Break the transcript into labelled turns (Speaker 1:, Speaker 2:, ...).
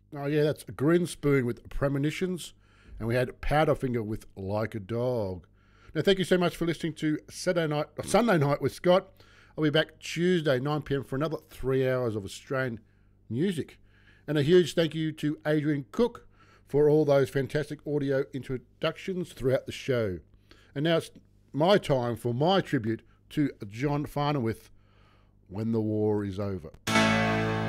Speaker 1: Oh, yeah, that's a Green Spoon with Premonitions. And we had Powderfinger with Like a Dog. Now, thank you so much for listening to Sunday Night with Scott. I'll be back Tuesday, 9 p.m. for another 3 hours of Australian music. And a huge thank you to Adrian Cook for all those fantastic audio introductions throughout the show. And now it's my time for my tribute to John Farnham with When the War is Over.